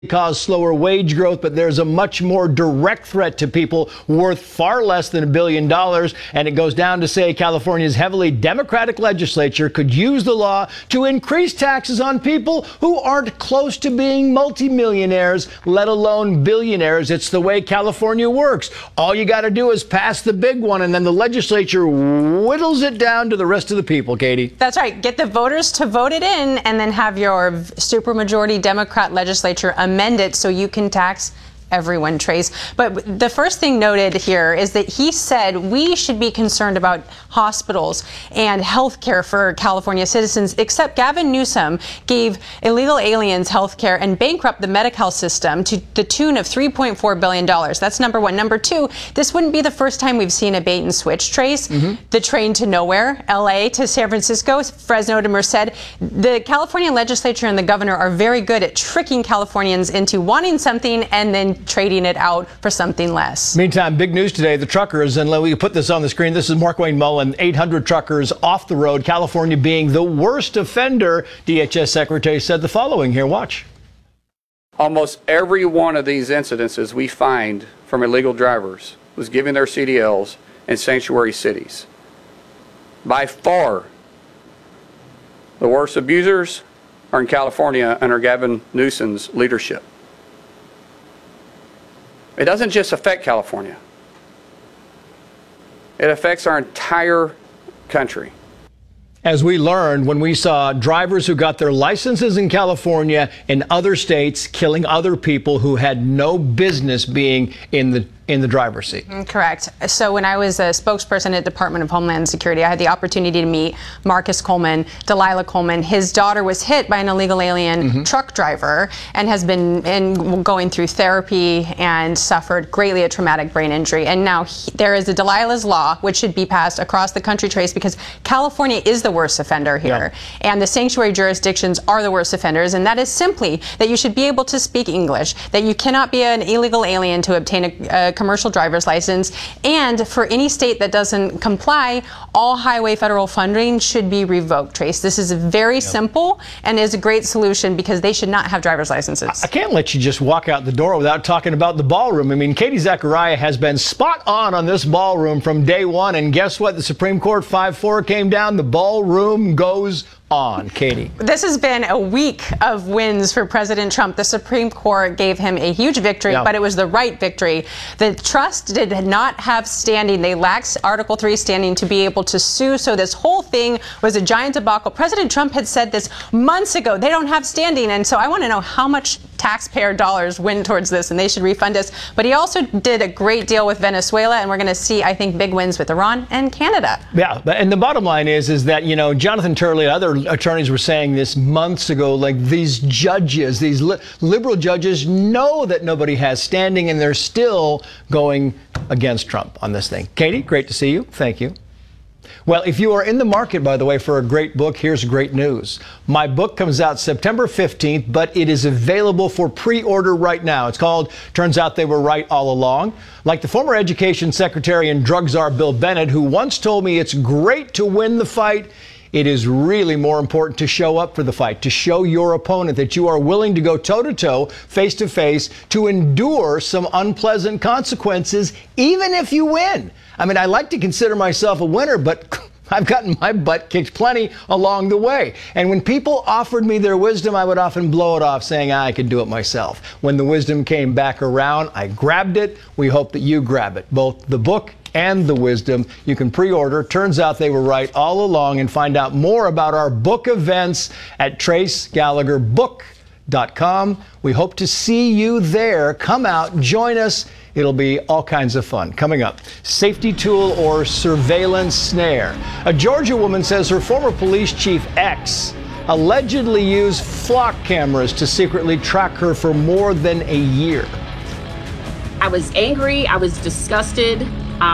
cause slower wage growth, but there's a much more direct threat to people worth far less than $1 billion. And it goes down to say California's heavily Democratic legislature could use the law to increase taxes on people who aren't close to being multimillionaires, let alone billionaires. It's the way California works. All you got to do is pass the big one, and then the legislature whittles it down to the rest of the people, Katie. That's right. Get the voters to vote it in, and then have your supermajority Democrat legislature amend it so you can tax everyone, Trace. But the first thing noted here is that he said we should be concerned about hospitals and health care for California citizens, except Gavin Newsom gave illegal aliens health care and bankrupt the Medi-Cal system to the tune of $3.4 billion. That's number one. Number two, this wouldn't be the first time we've seen a bait and switch, Trace. The train to nowhere, LA to San Francisco, Fresno to Merced. The California legislature and the governor are very good at tricking Californians into wanting something and then trading it out for something less. Meantime, big news today, the truckers, and let me put this on the screen. This is Markwayne Mullin, 800 truckers off the road, California being the worst offender. DHS Secretary said the following here, watch. Almost every one of these incidences we find from illegal drivers was giving their CDLs in sanctuary cities. By far, the worst abusers are in California under Gavin Newsom's leadership. It doesn't just affect California. It affects our entire country. As we learned when we saw drivers who got their licenses in California in other states killing other people who had no business being in the driver's seat. Correct. So when I was a spokesperson at Department of Homeland Security, I had the opportunity to meet Marcus Coleman, Delilah Coleman. His daughter was hit by an illegal alien truck driver and has been going through therapy and suffered greatly a traumatic brain injury. And now there is a Delilah's Law, which should be passed across the country, Trace, because California is the worst offender here. And the sanctuary jurisdictions are the worst offenders. And that is simply that you should be able to speak English, that you cannot be an illegal alien to obtain a commercial driver's license, and for any state that doesn't comply, all highway federal funding should be revoked, Trace. This is very simple and is a great solution because they should not have driver's licenses. I can't let you just walk out the door without talking about the ballroom. I mean, Katie Zachariah has been spot on this ballroom from day one, and guess what? The Supreme Court 5-4 came down. The ballroom goes on. Katie. This has been a week of wins for President Trump. The Supreme Court gave him a huge victory, but it was the right victory. The trust did not have standing. They lacked Article 3 standing to be able to sue. So this whole thing was a giant debacle. President Trump had said this months ago. They don't have standing. And so I want to know how much taxpayer dollars went towards this, and they should refund us. But he also did a great deal with Venezuela, and we're going to see, I think, big wins with Iran and Canada. Yeah, and the bottom line is that, you know, Jonathan Turley and other attorneys were saying this months ago, like these judges, these liberal judges know that nobody has standing, and they're still going against Trump on this thing. Katie, great to see you. Thank you. Well, if you are in the market, by the way, for a great book, here's great news. My book comes out September 15th, but it is available for pre-order right now. It's called Turns Out They Were Right All Along. Like the former education secretary and drug czar Bill Bennett, who once told me it's great to win the fight, it is really more important to show up for the fight, to show your opponent that you are willing to go toe-to-toe, face-to-face, to endure some unpleasant consequences, even if you win. I mean, I like to consider myself a winner, but I've gotten my butt kicked plenty along the way. And when people offered me their wisdom, I would often blow it off saying, I could do it myself. When the wisdom came back around, I grabbed it. We hope that you grab it, both the book and the wisdom. You can pre-order. Turns Out They Were Right All Along, and find out more about our book events at TraceGallagherBook.com. We hope to see you there. Come out, join us. It'll be all kinds of fun. Coming up, safety tool or surveillance snare. A Georgia woman says her former police chief ex allegedly used flock cameras to secretly track her for more than a year. I was angry. I was disgusted.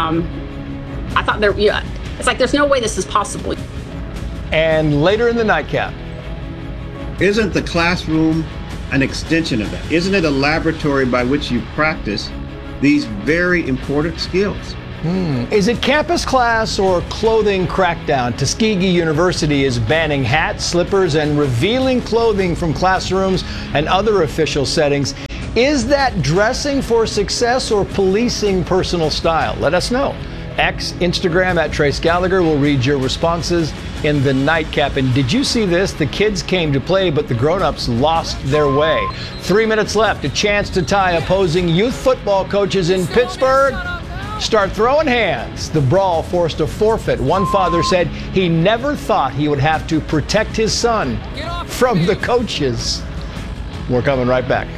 I thought it's like there's no way this is possible. And later in the nightcap. Isn't the classroom an extension of that? Isn't it a laboratory by which you practice these very important skills? Is it campus class or clothing crackdown? Tuskegee University is banning hats, slippers, and revealing clothing from classrooms and other official settings. Is that dressing for success or policing personal style? Let us know. X, Instagram at Trace Gallagher. Will read your responses in the nightcap. And did you see this? The kids came to play, but the grown-ups lost their way. 3 minutes left. A chance to tie opposing youth football coaches in Pittsburgh. Start throwing hands. The brawl forced a forfeit. One father said he never thought he would have to protect his son from the coaches. We're coming right back.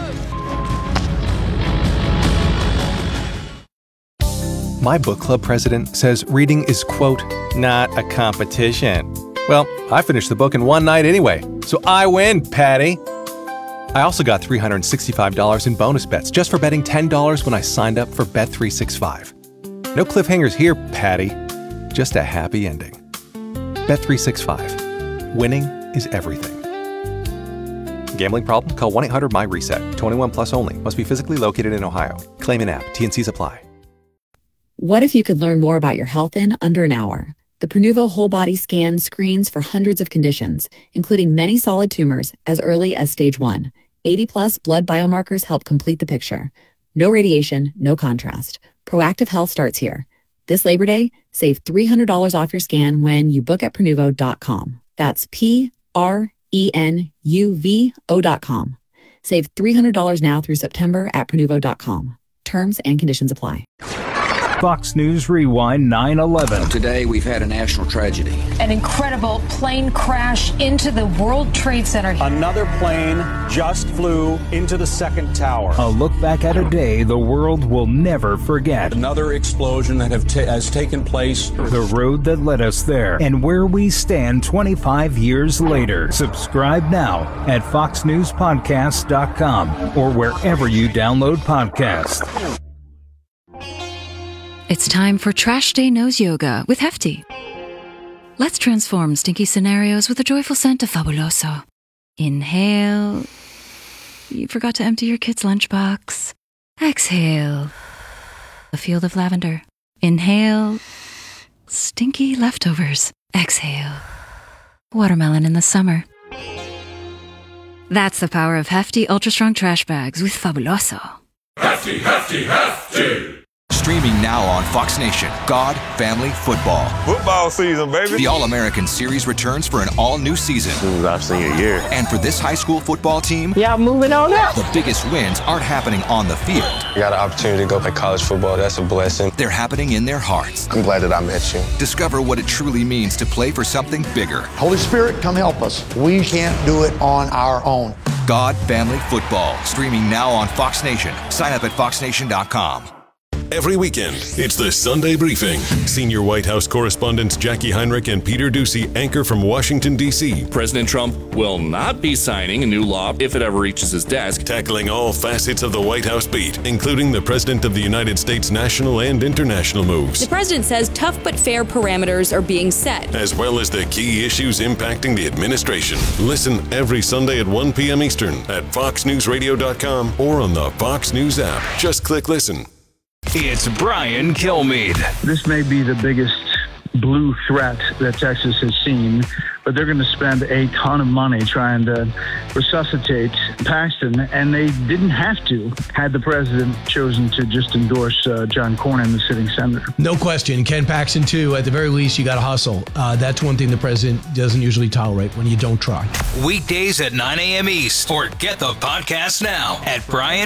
My book club president says reading is, quote, not a competition. Well, I finished the book in one night anyway, so I win, Patty. I also got $365 in bonus bets just for betting $10 when I signed up for Bet365. No cliffhangers here, Patty. Just a happy ending. Bet365. Winning is everything. Gambling problem? Call 1-800-MY-RESET. 21 plus only. Must be physically located in Ohio. Claim in app. T&Cs apply. What if you could learn more about your health in under an hour? The Prenuvo Whole Body Scan screens for hundreds of conditions, including many solid tumors as early as stage 1. 80-plus blood biomarkers help complete the picture. No radiation, no contrast. Proactive health starts here. This Labor Day, save $300 off your scan when you book at Prenuvo.com. That's Prenuvo.com. Save $300 now through September at Prenuvo.com. Terms and conditions apply. Fox News Rewind 9/11. Today, we've had a national tragedy. An incredible plane crash into the World Trade Center. Another plane just flew into the second tower. A look back at a day the world will never forget. Another explosion that has taken place. The road that led us there and where we stand 25 years later. Subscribe now at foxnewspodcast.com or wherever you download podcasts. It's time for Trash Day Nose Yoga with Hefty. Let's transform stinky scenarios with a joyful scent of Fabuloso. Inhale. You forgot to empty your kid's lunchbox. Exhale. A field of lavender. Inhale. Stinky leftovers. Exhale. Watermelon in the summer. That's the power of Hefty Ultra Strong Trash Bags with Fabuloso. Hefty, Hefty, Hefty! Streaming now on Fox Nation, God, Family, Football. Football season, baby. The All-American Series returns for an all-new season. I've seen a year. And for this high school football team, moving on up. The biggest wins aren't happening on the field. I got an opportunity to go play college football. That's a blessing. They're happening in their hearts. I'm glad that I met you. Discover what it truly means to play for something bigger. Holy Spirit, come help us. We can't do it on our own. God, Family, Football. Streaming now on Fox Nation. Sign up at foxnation.com. Every weekend, it's the Sunday Briefing. Senior White House correspondents Jackie Heinrich and Peter Doocy anchor from Washington, D.C. President Trump will not be signing a new law if it ever reaches his desk. Tackling all facets of the White House beat, including the President of the United States' national and international moves. The president says tough but fair parameters are being set, as well as the key issues impacting the administration. Listen every Sunday at 1 p.m. Eastern at foxnewsradio.com or on the Fox News app. Just click listen. It's Brian Kilmeade. This may be the biggest blue threat that Texas has seen, but they're going to spend a ton of money trying to resuscitate Paxton, and they didn't have to had the president chosen to just endorse John Cornyn, the sitting senator. No question. Ken Paxton, too. At the very least, you got to hustle. That's one thing the president doesn't usually tolerate, when you don't try. Weekdays at 9 a.m. East, or get the podcast now at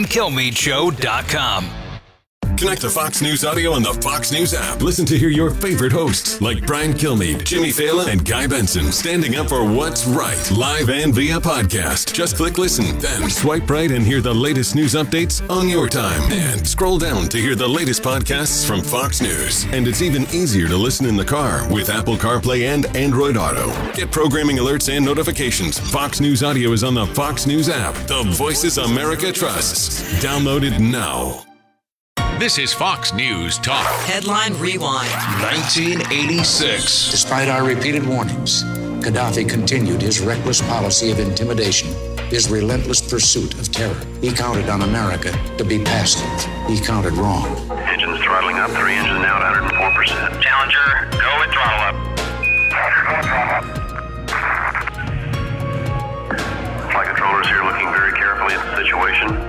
BrianKilmeadeShow.com. Connect to Fox News Audio on the Fox News app. Listen to hear your favorite hosts like Brian Kilmeade, Jimmy Fallon, and Guy Benson standing up for what's right, live and via podcast. Just click listen, then swipe right and hear the latest news updates on your time. And scroll down to hear the latest podcasts from Fox News. And it's even easier to listen in the car with Apple CarPlay and Android Auto. Get programming alerts and notifications. Fox News Audio is on the Fox News app. The voices America trusts. Download it now. This is Fox News Talk. Headline Rewind. 1986. Despite our repeated warnings, Gaddafi continued his reckless policy of intimidation, his relentless pursuit of terror. He counted on America to be passive. He counted wrong. Engines throttling up, 3 engine now at 104%. Challenger, go with throttle up. Flight controllers here looking very carefully at the situation.